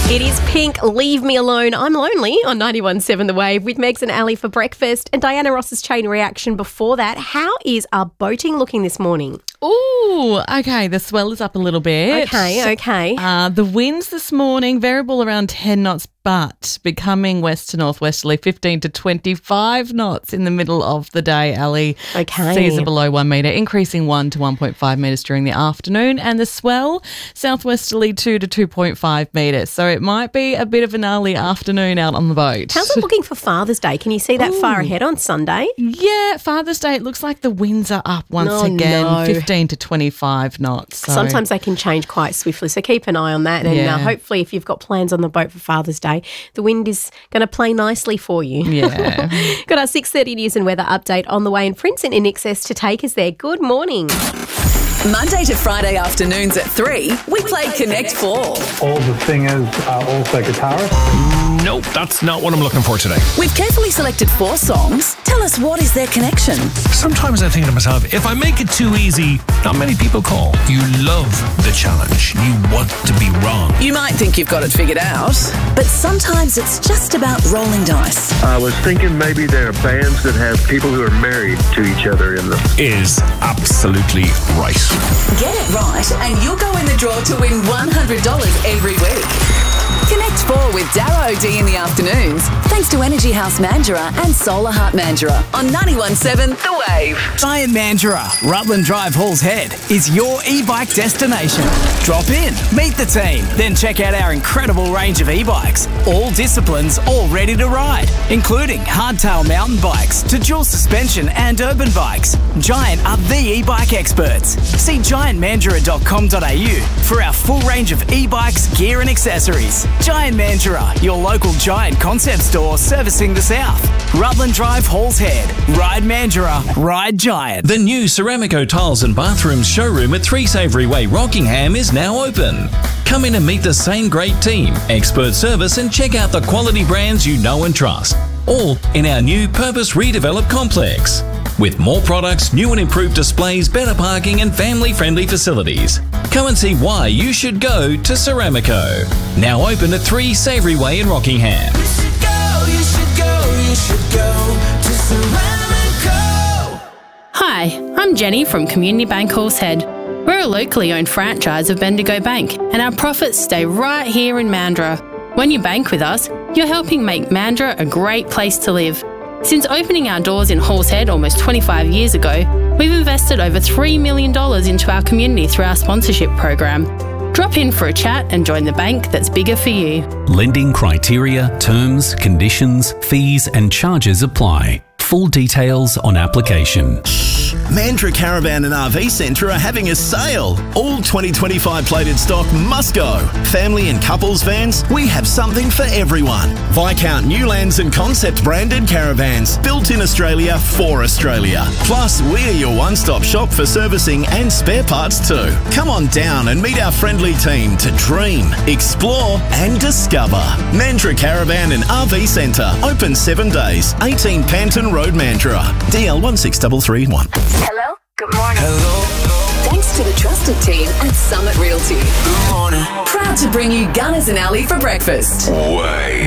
It is Pink, Leave Me Alone, I'm Lonely on 91.7 The Wave with Megs and Ali for breakfast and Diana Ross's chain reaction before that. How is our boating looking this morning? Ooh, okay, the swell is up a little bit. Okay. The winds this morning, variable around 10 knots, but becoming west to northwesterly, 15 to 25 knots in the middle of the day, Ali. Okay. Seas are below 1 metre, increasing 1 to 1.5 metres during the afternoon, and the swell, southwesterly 2 to 2.5 metres. So it might be a bit of an early afternoon out on the boat. How's it looking for Father's Day? Can you see that far ahead on Sunday? Yeah, Father's Day, it looks like the winds are up once again, 15 to 25 knots. So. Sometimes they can change quite swiftly, so keep an eye on that. And hopefully if you've got plans on the boat for Father's Day, the wind is going to play nicely for you. Yeah. Got our 6:30 news and weather update on the way, and Prince and In Excess to take us there. Good morning. Monday to Friday afternoons at 3, we play Connect 4. All the singers are also guitarists. Nope, that's not what I'm looking for today. We've carefully selected 4 songs. Tell us, what is their connection? Sometimes I think to myself, if I make it too easy, not many people call. You love the challenge. You want to be wrong. You might think you've got it figured out, but sometimes it's just about rolling dice. I was thinking maybe there are bands that have people who are married to each other in them. Is absolutely right. Get it right and you'll go in the draw to win $100 every week. Connect 4 with Darrow O'D in the afternoons, thanks to Energy House Mandurah and Solar Heart Mandurah on 91.7 The Wave. Giant Mandurah, Rutland Drive, Halls Head, is your e-bike destination. Drop in, meet the team, then check out our incredible range of e-bikes. All disciplines, all ready to ride, including hardtail mountain bikes to dual suspension and urban bikes. Giant are the e-bike experts. See giantmandurah.com.au for our full range of e-bikes, gear and accessories. Giant Mandurah, your local Giant concept store servicing the South. Rutland Drive, Halls Head. Ride Mandurah, ride Giant. The new Ceramico Tiles and Bathrooms showroom at 3 Savory Way, Rockingham is now open. Come in and meet the same great team, expert service and check out the quality brands you know and trust. All in our new purpose redeveloped complex. With more products, new and improved displays, better parking and family-friendly facilities. Come and see why you should go to Ceramico. Now open at 3 Savory Way in Rockingham. You should go to Ceramico. Hi, I'm Jenny from Community Bank Halls Head. We're a locally owned franchise of Bendigo Bank, and our profits stay right here in Mandurah. When you bank with us, you're helping make Mandurah a great place to live. Since opening our doors in Halls Head almost 25 years ago, we've invested over $3 million into our community through our sponsorship program. Drop in for a chat and join the bank that's bigger for you. Lending criteria, terms, conditions, fees and charges apply. Full details on application. Mandurah Caravan and RV Centre are having a sale. All 2025 plated stock must go. Family and couples vans, we have something for everyone. Viscount Newlands and Concept branded caravans, built in Australia for Australia. Plus, we're your one-stop shop for servicing and spare parts too. Come on down and meet our friendly team to dream, explore and discover. Mandurah Caravan and RV Centre, open 7 days, 18 Panton Road, Mandurah. DL 16331. Hello? Good morning. Hello. Thanks to the trusted team at Summit Realty. Good morning. Proud to bring you Gunners and Ali for breakfast. Way.